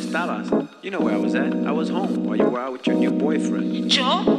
estabas? You know where I was at. I was home while you were out with your new boyfriend. ¿Yo?